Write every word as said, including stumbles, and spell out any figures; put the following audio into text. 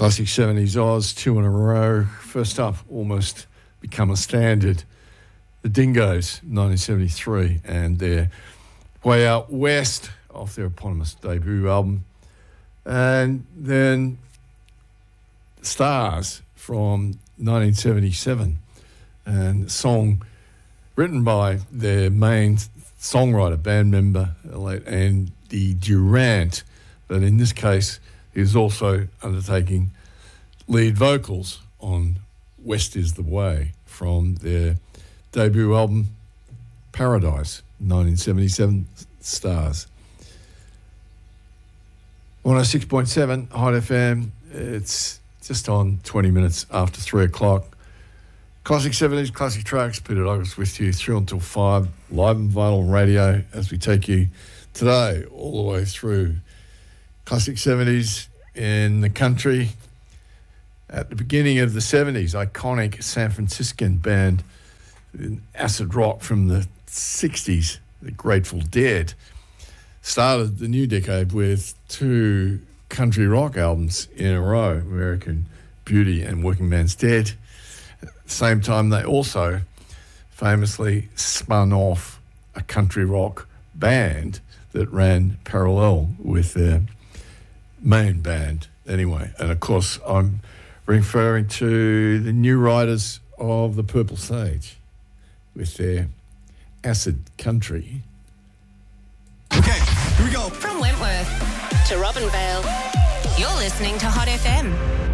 Classic seventies Oz, two in a row. First up, almost become a standard. The Dingoes, nineteen seventy-three, and their Way Out West off their eponymous debut album. And then Stars from nineteen seventy-seven, and a song written by their main songwriter, band member, late Andy Durant, but in this case, he was also undertaking lead vocals on West Is the Way from their debut album, Paradise, nineteen seventy-seven, Stars. one oh six point seven, Hot F M, it's just on twenty minutes after three o'clock. Classic seventies, classic tracks, Peter Douglas with you through until five, live and vinyl radio as we take you today all the way through classic seventies in the country. At the beginning of the seventies, iconic San Franciscan band, acid rock from the sixties, the Grateful Dead, started the new decade with two country rock albums in a row, American Beauty and Working Man's Dead. At the same time, they also famously spun off a country rock band that ran parallel with their main band anyway. And of course, I'm referring to the New Riders of the Purple Sage with their acid country. Okay, here we go. From Wentworth to Robinvale, you're listening to Hot F M.